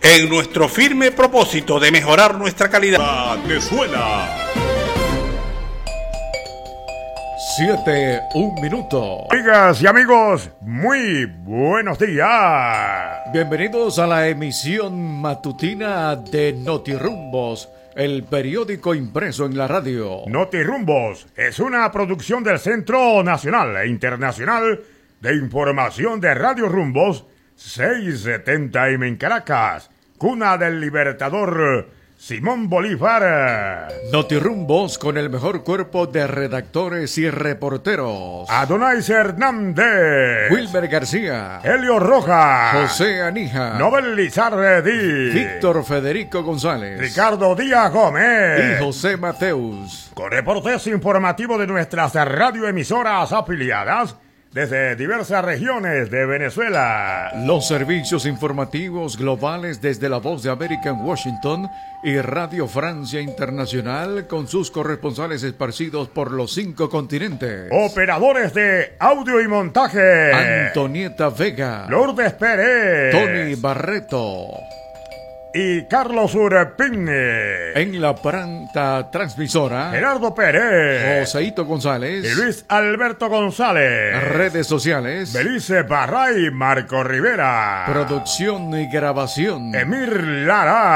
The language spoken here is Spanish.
en nuestro firme propósito de mejorar nuestra calidad. Venezuela. 7:01. Amigas y amigos, muy buenos días. Bienvenidos a la emisión matutina de Notirumbos, el periódico impreso en la radio. Notirumbos es una producción del Centro Nacional e Internacional de Información de Radio Rumbos, 670M en Caracas, cuna del libertador Simón Bolívar. Notirumbos con el mejor cuerpo de redactores y reporteros: Adonais Hernández, Wilmer García, Helio Rojas, José Anija, Nobel Lizardi, Víctor Federico González, Ricardo Díaz Gómez y José Mateus. Con reportes informativos de nuestras radioemisoras afiliadas desde diversas regiones de Venezuela. Los servicios informativos globales desde La Voz de América en Washington y Radio Francia Internacional con sus corresponsales esparcidos por los 5 continentes. Operadores de audio y montaje: Antonieta Vega, Lourdes Pérez, Tony Barreto y Carlos Urpin. En la planta transmisora: Gerardo Pérez, Joseito González y Luis Alberto González. Redes sociales: Belice Barray, Marco Rivera. Producción y grabación: Emir Lara.